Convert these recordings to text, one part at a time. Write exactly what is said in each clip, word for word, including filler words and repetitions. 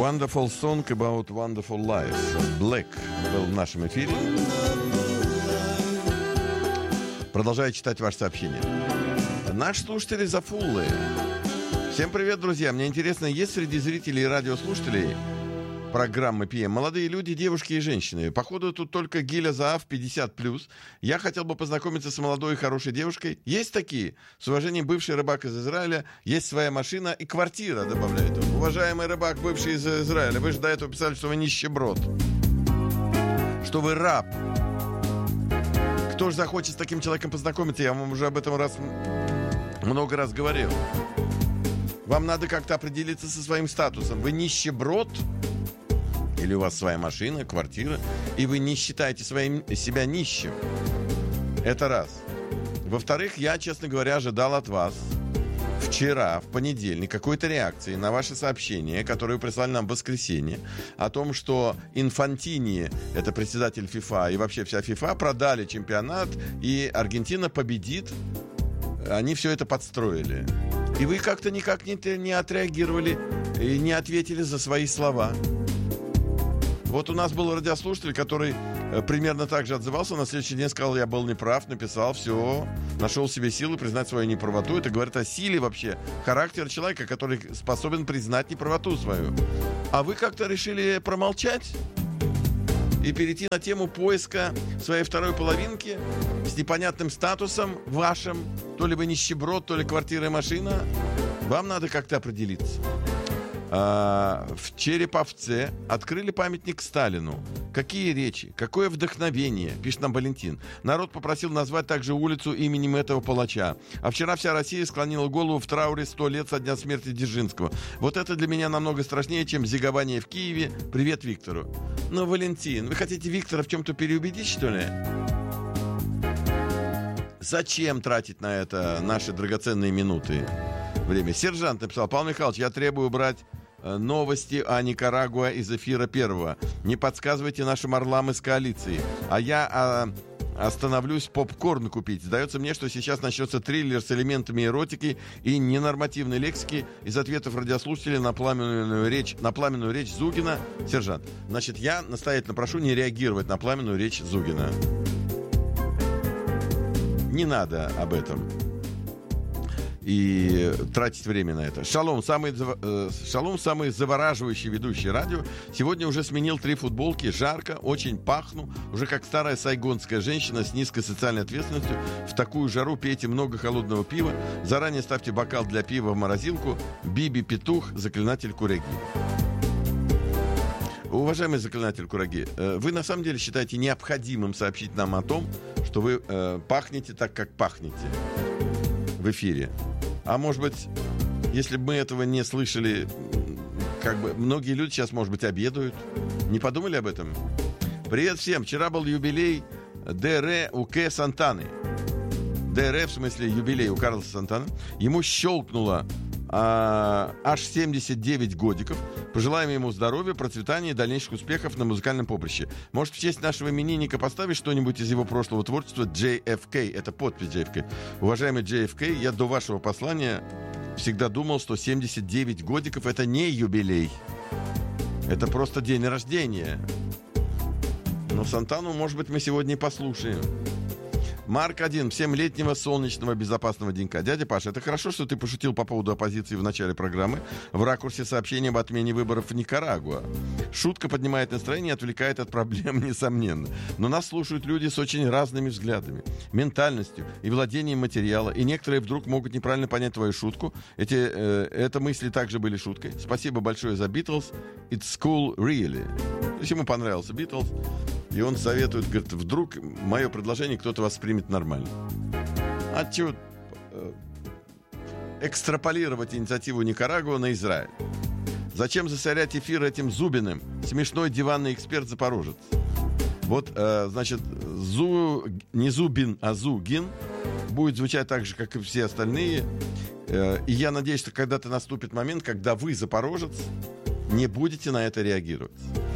Wonderful Song About Wonderful Life. Black был в нашем эфире. Продолжаю читать ваши сообщения. Наши слушатели Зафуллы. Всем привет, друзья. Мне интересно, есть среди зрителей и радиослушателей программы пи эм молодые люди, девушки и женщины? Походу, тут только Гиля Заав пятьдесят плюс. Я хотел бы познакомиться с молодой и хорошей девушкой. Есть такие? С уважением, бывший рыбак из Израиля. Есть своя машина и квартира, добавляет он. Уважаемый рыбак, бывший из Израиля, вы же до этого писали, что вы нищеброд. Что вы раб. Кто же захочет с таким человеком познакомиться? Я вам уже об этом раз много раз говорил. Вам надо как-то определиться со своим статусом. Вы нищеброд? Или у вас своя машина, квартира, и вы не считаете своим, себя нищим. Это раз. Во-вторых, я, честно говоря, ожидал от вас вчера, в понедельник, какой-то реакции на ваше сообщение, которое вы прислали нам в воскресенье, о том, что Инфантини, это председатель ФИФА, и вообще вся ФИФА продали чемпионат, и Аргентина победит. Они все это подстроили. И вы как-то никак не, не отреагировали и не ответили за свои слова. Вот у нас был радиослушатель, который э, примерно так же отзывался. На следующий день сказал, я был неправ, написал, все, нашел в себе силы признать свою неправоту. Это говорит о силе вообще характера человека, который способен признать неправоту свою. А вы как-то решили промолчать и перейти на тему поиска своей второй половинки с непонятным статусом вашим. То ли вы нищеброд, то ли квартира и машина. Вам надо как-то определиться. А, в Череповце открыли памятник Сталину. Какие речи, какое вдохновение, пишет нам Валентин. Народ попросил назвать также улицу именем этого палача. А вчера вся Россия склонила голову в трауре сто лет со дня смерти Дзержинского. Вот это для меня намного страшнее, чем зигование в Киеве. Привет Виктору. Ну, Валентин, вы хотите Виктора в чем-то переубедить, что ли? Зачем тратить на это наши драгоценные минуты? Время. Сержант написал, Павел Михайлович, я требую убрать э, новости о Никарагуа из эфира первого. Не подсказывайте нашим орлам из коалиции. А я э, остановлюсь попкорн купить. Сдается мне, что сейчас начнется триллер с элементами эротики и ненормативной лексики из ответов радиослушателей на пламенную речь, на пламенную речь Зугина. Сержант, значит, я настоятельно прошу не реагировать на пламенную речь Зугина. Не надо об этом. И тратить время на это. Шалом, самый, э, Шалом, самый завораживающий ведущий радио. Сегодня уже сменил три футболки. Жарко, очень пахну. Уже как старая сайгонская женщина с низкой социальной ответственностью. В такую жару пейте много холодного пива. Заранее ставьте бокал для пива в морозилку. Биби Петух, заклинатель кураги. Уважаемый заклинатель кураги, э, вы на самом деле считаете необходимым сообщить нам о том, что вы э, пахнете так, как пахнете в эфире. А может быть, если бы мы этого не слышали, как бы многие люди сейчас, может быть, обедают. Не подумали об этом? Привет всем. Вчера был юбилей ДР у К. Сантаны. ДР, в смысле юбилей у Карлоса Сантаны. Ему щелкнуло а, аж семьдесят девять годиков. Пожелаем ему здоровья, процветания и дальнейших успехов на музыкальном поприще. Может, в честь нашего именинника поставить что-нибудь из его прошлого творчества? джей эф кей. Это подпись джей эф кей. Уважаемый джей эф кей, я до вашего послания всегда думал, что семьдесят девять годиков — это не юбилей. Это просто день рождения. Но Сантану, может быть, мы сегодня и послушаем. Марк один. Всем летнего, солнечного, безопасного денька. Дядя Паша, это хорошо, что ты пошутил по поводу оппозиции в начале программы в ракурсе сообщения об отмене выборов в Никарагуа. Шутка поднимает настроение и отвлекает от проблем, несомненно. Но нас слушают люди с очень разными взглядами, ментальностью и владением материала. И некоторые вдруг могут неправильно понять твою шутку. Эти, э, это мысли также были шуткой. Спасибо большое за Beatles. It's cool, really. То есть ему понравился Beatles. И он советует, говорит, вдруг мое предложение кто-то воспримет нормально. А чего э, экстраполировать инициативу Никарагуа на Израиль? Зачем засорять эфир этим Зубиным? Смешной диванный эксперт-запорожец. Вот, э, значит, Зу, не Зубин, а Зугин будет звучать так же, как и все остальные. Э, и я надеюсь, что когда-то наступит момент, когда вы, запорожец, не будете на это реагировать.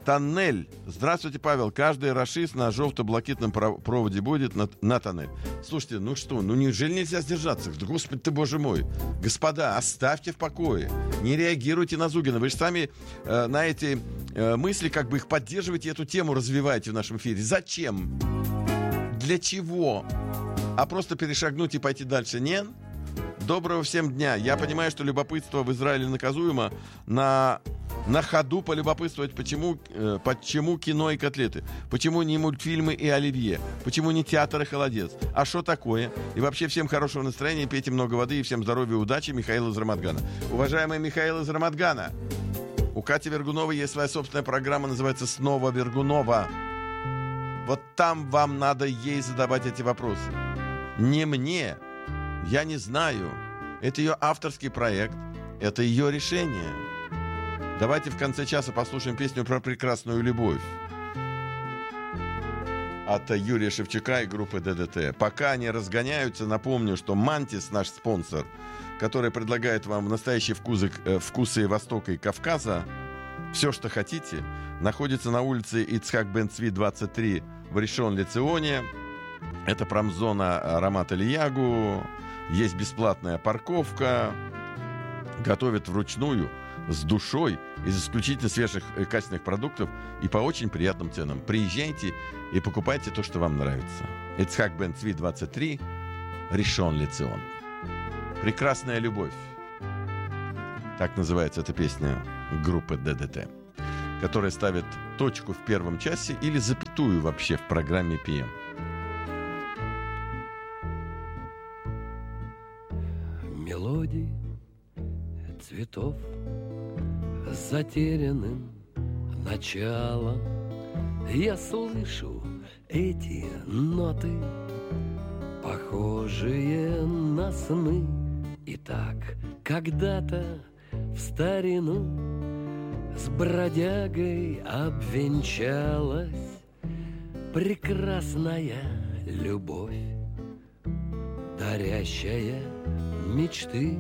Тоннель. Здравствуйте, Павел. Каждый рашист на желто-блакитном проводе будет на, на тоннель. Слушайте, ну что, ну неужели нельзя сдержаться? Да, Господи ты, боже мой. Господа, оставьте в покое. Не реагируйте на Зугина. Вы же сами э, на эти э, мысли как бы их поддерживаете, эту тему развиваете в нашем эфире. Зачем? Для чего? А просто перешагнуть и пойти дальше? Нет? Доброго всем дня. Я понимаю, что любопытство в Израиле наказуемо. На, на ходу полюбопытствовать, почему, э, почему кино и котлеты, почему не мультфильмы и оливье, почему не театр и холодец. А что такое? И вообще всем хорошего настроения, пейте много воды и всем здоровья и удачи. Михаил из Рамадгана. Уважаемый Михаил из Рамадгана, у Кати Вергуновой есть своя собственная программа, называется «Снова Вергунова». Вот там вам надо ей задавать эти вопросы. Не мне. Я не знаю. Это ее авторский проект. Это ее решение. Давайте в конце часа послушаем песню про прекрасную любовь от Юрия Шевчука и группы ДДТ. Пока они разгоняются, напомню, что Мантис, наш спонсор, который предлагает вам настоящие вкусы, э, вкусы Востока и Кавказа, все, что хотите, находится на улице Ицхак бен Цви, двадцать три в Ришон-Ле-Ционе. Это промзона Рамат Элиягу. Есть бесплатная парковка. Готовят вручную, с душой, из исключительно свежих и качественных продуктов и по очень приятным ценам. Приезжайте и покупайте то, что вам нравится. Ицхак бен Цви, двадцать три, Ришон-Ле-Цион. «Прекрасная любовь». Так называется эта песня группы ДДТ, которая ставит точку в первом часе или запятую вообще в программе пи эм. Мелодии цветов с затерянным началом. Я слышу эти ноты, похожие на сны. И так когда-то в старину с бродягой обвенчалась прекрасная любовь, дарящая мечты.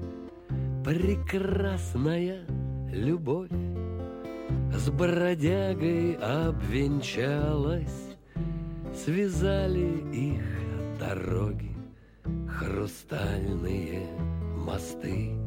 Прекрасная любовь с бродягой обвенчалась, связали их дороги хрустальные мосты.